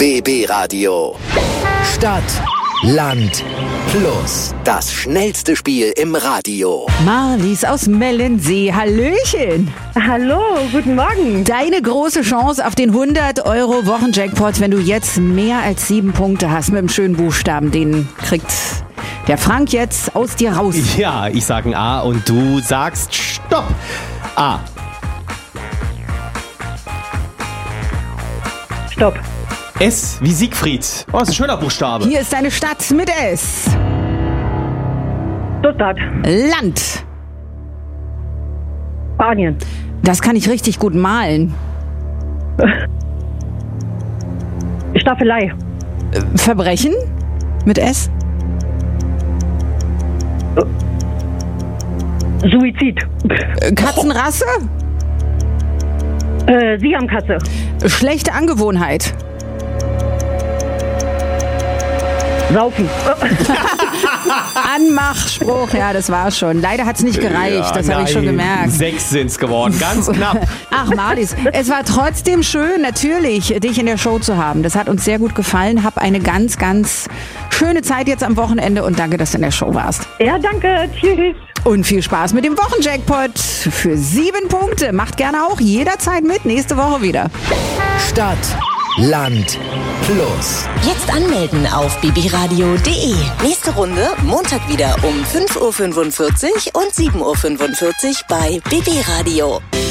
BB Radio. Stadt, Land, Plus. Das schnellste Spiel im Radio. Marlies aus Mellensee, hallöchen. Hallo, guten Morgen. Deine große Chance auf den 100€ Wochenjackpot, wenn du jetzt mehr als 7 Punkte hast mit einem schönen Buchstaben. Den kriegt der Frank jetzt aus dir raus. Ja, ich sag ein A und du sagst Stopp. A. Stopp. S wie Siegfried. Oh, das ist ein schöner Buchstabe. Hier ist deine Stadt mit S. Stuttgart. Land. Spanien. Das kann ich richtig gut malen. Staffelei. Verbrechen mit S. Suizid. Katzenrasse. Siamkatze. Schlechte Angewohnheit. Saufen. Anmachspruch, ja, das war schon. Leider hat es nicht gereicht, das habe ich schon gemerkt. 6 sind's geworden, ganz knapp. Ach, Marlies, es war trotzdem schön, natürlich, dich in der Show zu haben. Das hat uns sehr gut gefallen. Hab eine ganz, ganz schöne Zeit jetzt am Wochenende und danke, dass du in der Show warst. Ja, danke. Tschüss. Und viel Spaß mit dem Wochenjackpot für 7 Punkte. Macht gerne auch jederzeit mit, nächste Woche wieder. Stadt, Land, Plus. Jetzt anmelden auf bbradio.de. Nächste Runde Montag wieder um 5.45 Uhr und 7.45 Uhr bei BB Radio.